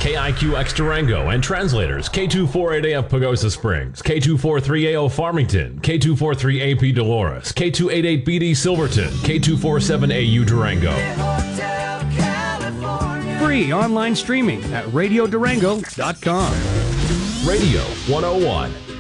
KIQX Durango and translators K248AF Pagosa Springs, K243AO Farmington, K243AP Dolores, K288BD Silverton, K247AU Durango. Free online streaming at RadioDurango.com. Radio 101.